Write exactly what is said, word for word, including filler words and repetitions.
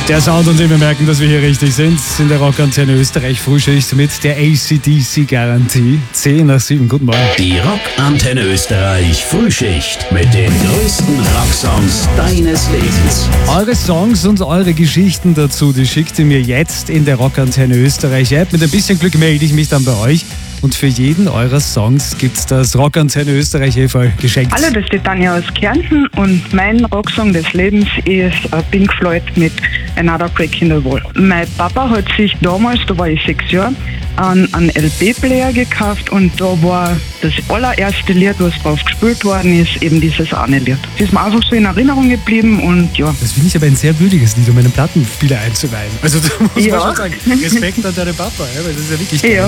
Der Sound, an dem wir merken, dass wir hier richtig sind, in der Rockantenne Österreich Frühschicht mit der A C D C-Garantie. zehn nach sieben, guten Morgen. Die Rockantenne Österreich Frühschicht mit den größten Rocksongs deines Lebens. Eure Songs und eure Geschichten dazu, die schickt ihr mir jetzt in der Rockantenne Österreich App. Mit ein bisschen Glück melde ich mich dann bei euch. Und für jeden eurer Songs gibt's das Rockantenne Österreich Heferl geschenkt. Hallo, das ist die Tanja aus Kärnten und mein Rocksong des Lebens ist Pink Floyd mit Another Brick in the Wall. Mein Papa hat sich damals, da war ich sechs Jahre, einen, einen L P-Player gekauft und da war das allererste Lied, was drauf gespielt worden ist, eben dieses eine Lied. Das ist mir einfach so in Erinnerung geblieben und ja. Das finde ich aber ein sehr würdiges Lied, um einen Plattenspieler einzuweihen. Also da muss Ja. man schon sagen, Respekt an deinen Papa, ja, weil das ist ja wirklich Ja.